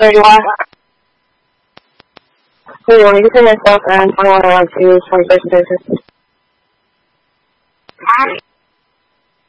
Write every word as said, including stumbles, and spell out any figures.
thirty-one. thirty-one, you can say myself and twenty-one around two, twenty-first, thirty-first.